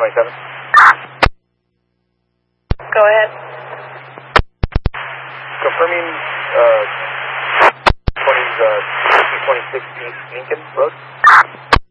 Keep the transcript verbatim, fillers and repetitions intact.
twenty-seven. Go ahead. Confirming uh, twenty, uh, twenty-six East Lincoln Road.